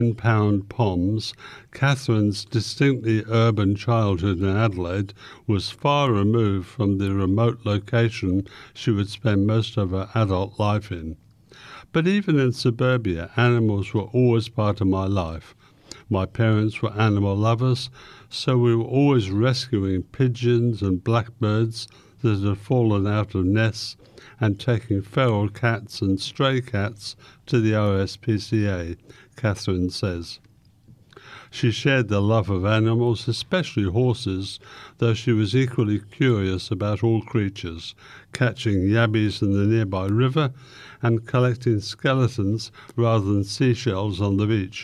Pound Poms, Catherine's distinctly urban childhood in Adelaide was far removed from the remote location she would spend most of her adult life in. But even in suburbia, animals were always part of my life. My parents were animal lovers, so we were always rescuing pigeons and blackbirds that had fallen out of nests and taking feral cats and stray cats to the RSPCA, Catherine says. She shared the love of animals, especially horses, though she was equally curious about all creatures, catching yabbies in the nearby river and collecting skeletons rather than seashells on the beach.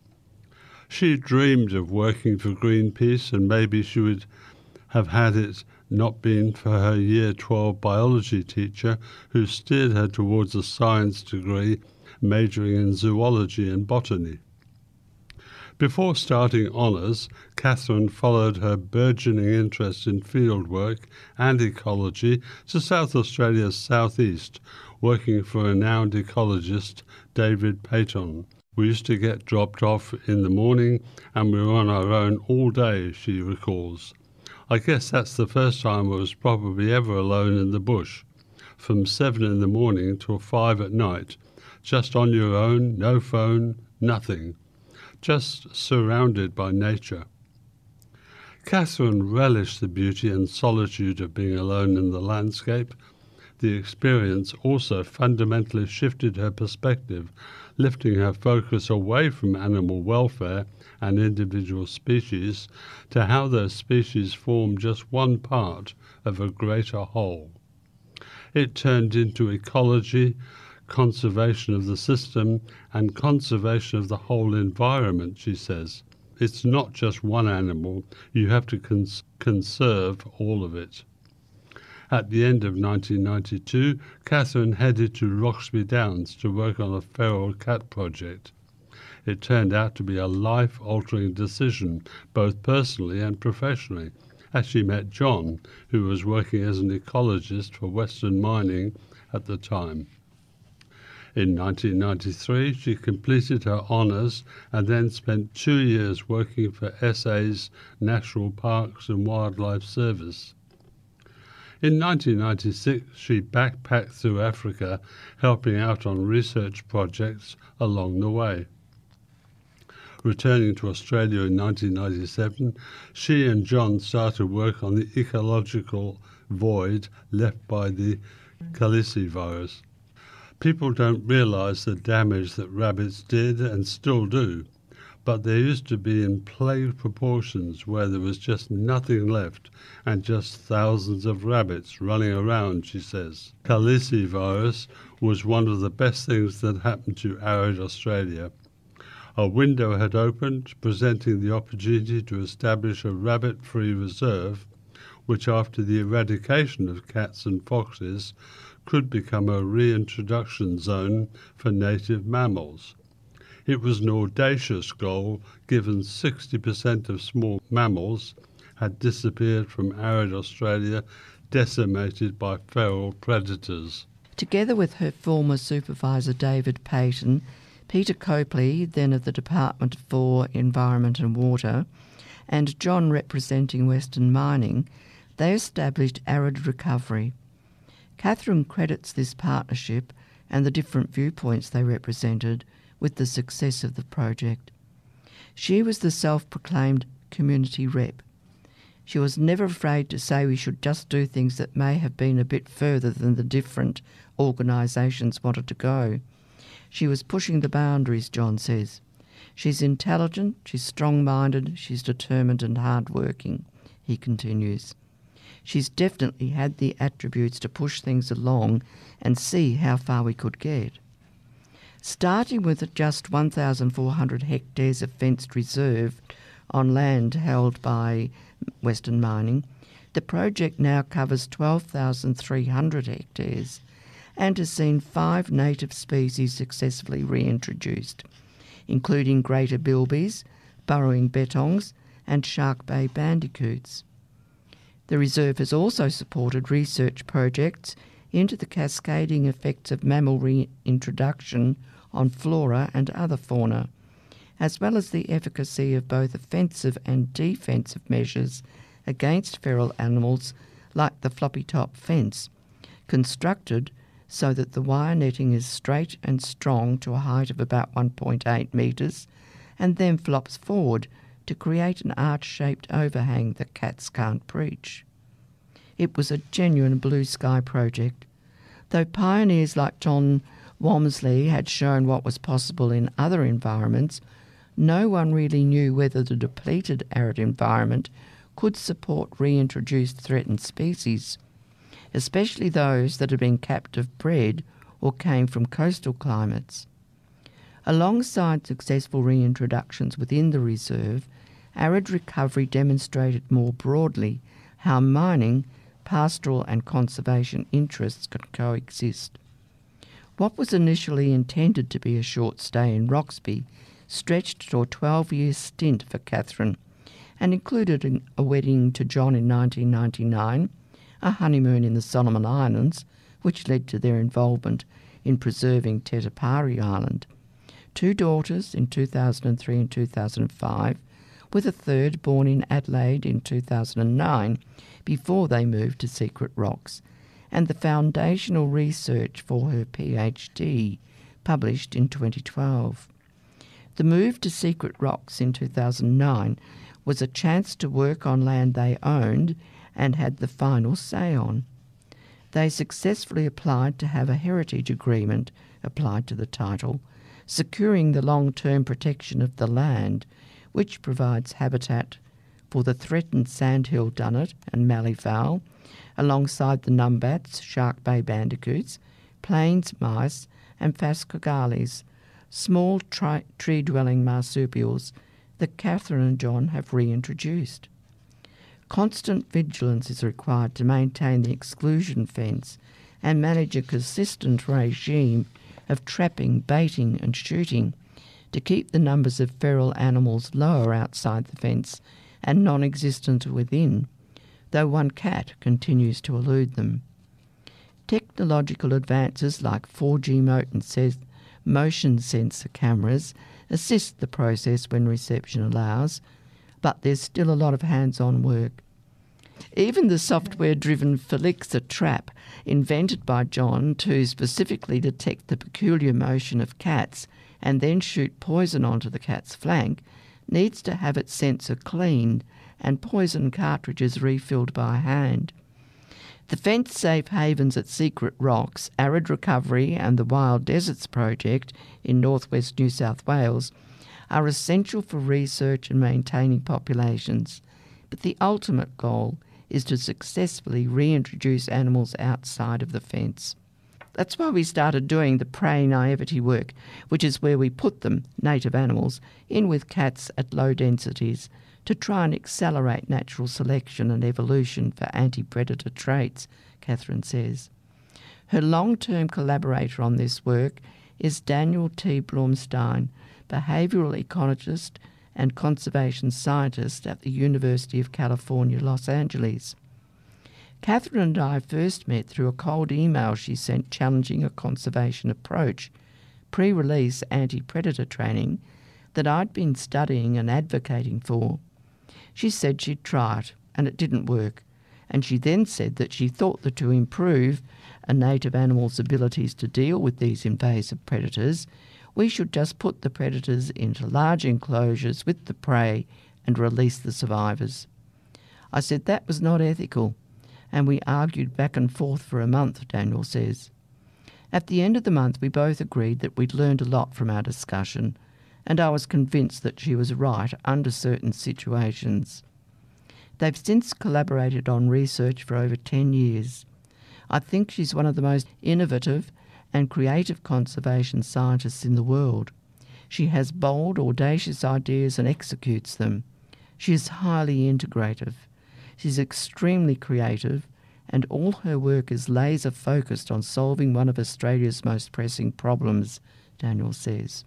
She dreamed of working for Greenpeace, and maybe she would have had it not been for her Year 12 biology teacher who steered her towards a science degree majoring in zoology and botany. Before starting honours, Catherine followed her burgeoning interest in fieldwork and ecology to South Australia's southeast, working for renowned ecologist David Peyton. We used to get dropped off in the morning and we were on our own all day, she recalls. I guess that's the first time I was probably ever alone in the bush, from 7 in the morning till 5 at night, just on your own, no phone, nothing, just surrounded by nature. Catherine relished the beauty and solitude of being alone in the landscape. The experience also fundamentally shifted her perspective, lifting her focus away from animal welfare and individual species to how those species form just one part of a greater whole. It turned into ecology, conservation of the system, and conservation of the whole environment, she says. It's not just one animal, you have to conserve all of it. At the end of 1992, Catherine headed to Roxby Downs to work on a feral cat project. It turned out to be a life-altering decision, both personally and professionally, as she met John, who was working as an ecologist for Western Mining at the time. In 1993, she completed her honours and then spent 2 years working for SA's National Parks and Wildlife Service. In 1996, she backpacked through Africa, helping out on research projects along the way. Returning to Australia in 1997, she and John started work on the ecological void left by the calicivirus. People don't realise the damage that rabbits did and still do, but they used to be in plague proportions where there was just nothing left and just thousands of rabbits running around, she says. Calicivirus was one of the best things that happened to arid Australia. A window had opened, presenting the opportunity to establish a rabbit-free reserve, which after the eradication of cats and foxes could become a reintroduction zone for native mammals. It was an audacious goal, given 60% of small mammals had disappeared from arid Australia, decimated by feral predators. Together with her former supervisor David Peyton, Peter Copley, then of the Department for Environment and Water, and John representing Western Mining, they established Arid Recovery. Catherine credits this partnership and the different viewpoints they represented with the success of the project. She was the self-proclaimed community rep. She was never afraid to say we should just do things that may have been a bit further than the different organisations wanted to go. She was pushing the boundaries, John says. She's intelligent, she's strong-minded, she's determined and hard-working, he continues. She's definitely had the attributes to push things along and see how far we could get. Starting with just 1,400 hectares of fenced reserve on land held by Western Mining, the project now covers 12,300 hectares and has seen 5 native species successfully reintroduced, including greater bilbies, burrowing bettongs and shark bay bandicoots. The reserve has also supported research projects into the cascading effects of mammal reintroduction on flora and other fauna, as well as the efficacy of both offensive and defensive measures against feral animals like the floppy top fence, constructed so that the wire netting is straight and strong to a height of about 1.8 metres and then flops forward to create an arch-shaped overhang that cats can't breach. It was a genuine blue sky project. Though pioneers like John Walmsley had shown what was possible in other environments, no one really knew whether the depleted arid environment could support reintroduced threatened species, especially those that had been captive bred or came from coastal climates. Alongside successful reintroductions within the reserve, arid recovery demonstrated more broadly how mining, pastoral and conservation interests could coexist. What was initially intended to be a short stay in Roxby stretched to a 12-year stint for Catherine and included a wedding to John in 1999, a honeymoon in the Solomon Islands, which led to their involvement in preserving Te Pari Island, 2 daughters in 2003 and 2005, with a third born in Adelaide in 2009 before they moved to Secret Rocks, and the foundational research for her PhD, published in 2012. The move to Secret Rocks in 2009 was a chance to work on land they owned and had the final say on. They successfully applied to have a heritage agreement applied to the title, securing the long-term protection of the land, which provides habitat for the threatened sandhill dunnet and malleefowl, alongside the numbats, Shark Bay bandicoots, plains mice and phascogalis, small tree-dwelling marsupials that Catherine and John have reintroduced. Constant vigilance is required to maintain the exclusion fence and manage a consistent regime of trapping, baiting and shooting to keep the numbers of feral animals lower outside the fence and non-existent within, though one cat continues to elude them. Technological advances like 4G motion sensor cameras assist the process when reception allows, but there's still a lot of hands-on work. Even the software-driven Felixa trap, invented by John to specifically detect the peculiar motion of cats and then shoot poison onto the cat's flank, needs to have its sensor cleaned and poison cartridges refilled by hand. The Fence Safe Havens at Secret Rocks, Arid Recovery and the Wild Deserts Project in northwest New South Wales are essential for research and maintaining populations, but the ultimate goal is to successfully reintroduce animals outside of the fence. That's why we started doing the prey naivety work, which is where we put them, native animals, in with cats at low densities to try and accelerate natural selection and evolution for anti-predator traits, Catherine says. Her long-term collaborator on this work is Daniel T. Blumstein, behavioural ecologist and conservation scientist at the University of California, Los Angeles. Catherine and I first met through a cold email she sent challenging a conservation approach, pre-release anti-predator training, that I'd been studying and advocating for. She said she'd try it, and it didn't work, and she then said that she thought that to improve a native animal's abilities to deal with these invasive predators, we should just put the predators into large enclosures with the prey and release the survivors. I said that was not ethical, and we argued back and forth for a month, Daniel says. At the end of the month, we both agreed that we'd learned a lot from our discussion, and I was convinced that she was right under certain situations. They've since collaborated on research for over 10 years. I think she's one of the most innovative and creative conservation scientists in the world. She has bold, audacious ideas and executes them. She is highly integrative. She's extremely creative, and all her work is laser-focused on solving one of Australia's most pressing problems, Daniel says.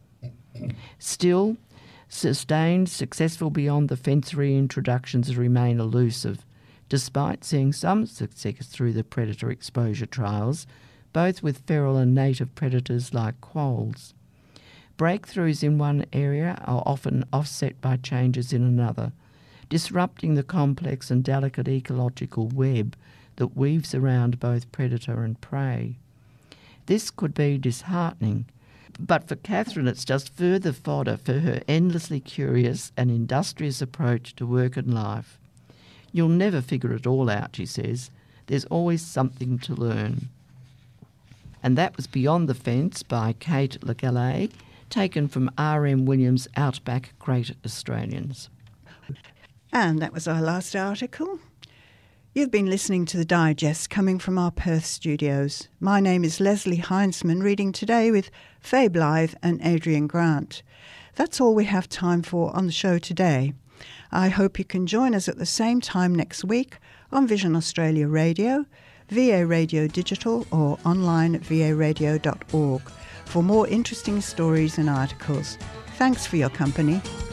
Still, sustained, successful beyond the fence reintroductions remain elusive, despite seeing some success through the predator exposure trials, both with feral and native predators like quolls. Breakthroughs in one area are often offset by changes in another, disrupting the complex and delicate ecological web that weaves around both predator and prey. This could be disheartening, but for Catherine it's just further fodder for her endlessly curious and industrious approach to work and life. You'll never figure it all out, she says. There's always something to learn. And that was Beyond the Fence by Kate LeGalley, taken from R.M. Williams' Outback Great Australians. And that was our last article. You've been listening to The Digest coming from our Perth studios. My name is Leslie Heinzman, reading today with Faye Blythe and Adrian Grant. That's all we have time for on the show today. I hope you can join us at the same time next week on Vision Australia Radio, VA Radio Digital, or online at varadio.org for more interesting stories and articles. Thanks for your company.